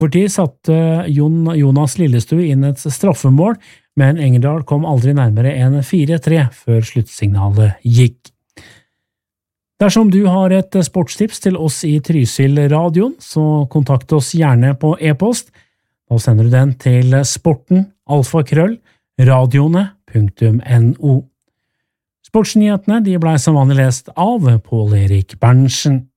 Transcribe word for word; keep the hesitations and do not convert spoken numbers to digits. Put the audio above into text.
Overtid satte Jon, Jonas Lillestue inn et straffemål, men Engerdal kom aldri nærmere enn fire tre før sluttsignalet gikk. Dersom du har et sportstips til oss i Trysil-radioen, så kontakt oss gjerne på e-post. Da sender du den til sporten alfakrøll radioene punktum no. Sportsnyhetene de ble som vanlig lest av Pål Erik Berntsen.